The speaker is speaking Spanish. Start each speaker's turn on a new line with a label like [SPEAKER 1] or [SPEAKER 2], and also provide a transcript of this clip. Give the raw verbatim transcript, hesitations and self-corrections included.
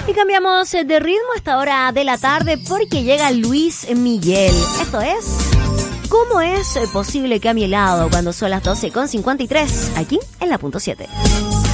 [SPEAKER 1] Y cambiamos de ritmo a esta hora de la tarde porque llega Luis Miguel. Esto es... ¿Cómo es posible que a mi lado cuando son las doce con cincuenta y tres? Aquí en la punto siete.